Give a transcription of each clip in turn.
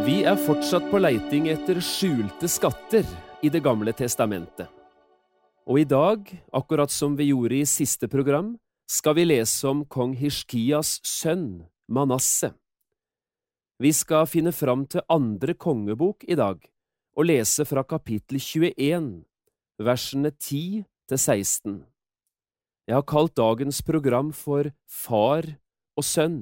Vi fortsatt på leiting etter skjulte skatter i Det gamle testamentet. Og i dag, akkurat som vi gjorde i siste program, skal vi lese om kong Hiskias sønn, Manasse. Vi skal finne fram til andre kongebok i dag, og lese fra kapittel 21, versene 10 til 16. Jeg har kalt dagens program for Far og Sønn.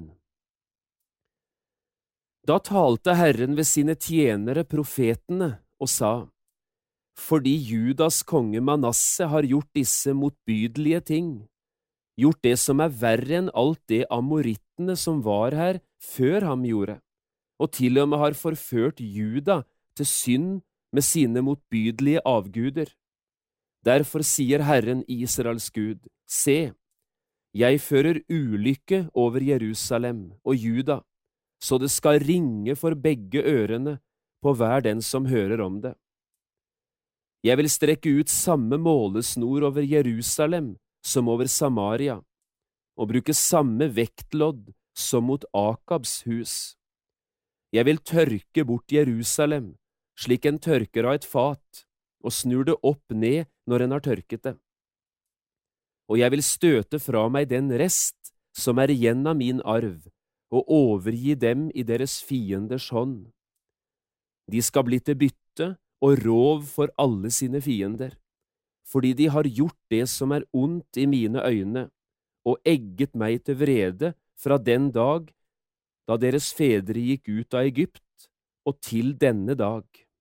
Da talte Herren ved sine tjenere profetene og sa, fordi Judas konge Manasse har gjort disse motbydelige ting, gjort det som verre enn alt det amorittene som var her før ham gjorde, og til og med har forført Juda til synd med sine motbydelige avguder. Derfor sier Herren Israels Gud, se, jeg fører ulykke over Jerusalem og Juda, så det skal ringe for begge ørene på hver den som hører om det. Jeg vil strekke ut samme målesnor over Jerusalem som over Samaria, og bruke samme vektlodd som mot Akabs hus. Jeg vil tørke bort Jerusalem, slik en tørker av et fat, og snur det opp ned når en har tørket det. Og jeg vil støte fra meg den rest som igjen av min arv, og overgi dem i deres fienders hånd. De skal bli til bytte og rov for alle sine fiender, fordi de har gjort det som ondt i mine øyne, og egget meg til vrede fra den dag da deres fedre gikk ut av Egypt, og til denne dag.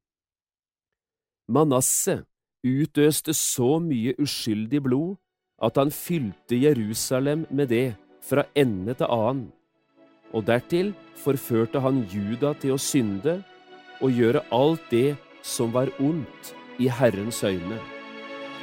Manasse utøste så mye uskyldig blod, at han fylte Jerusalem med det fra ende til annen, og dertil forførte han Juda til å synde og gjøre alt det som var ondt i Herrens øyne.